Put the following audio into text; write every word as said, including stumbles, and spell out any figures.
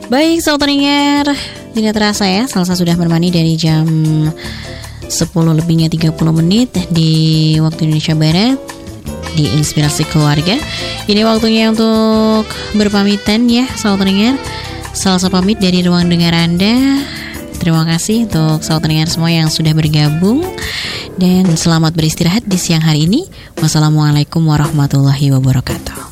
Baik, sahabat pendengar, tidak terasa ya, Salsa sudah menemani dari jam sepuluh lebihnya tiga puluh menit di waktu Indonesia Barat di Inspirasi Keluarga. Ini waktunya untuk berpamitan ya, sahabat pendengar. Salsa pamit dari ruang dengar Anda. Terima kasih untuk sahabat pendengar semua yang sudah bergabung, dan selamat beristirahat di siang hari ini. Wassalamualaikum warahmatullahi wabarakatuh.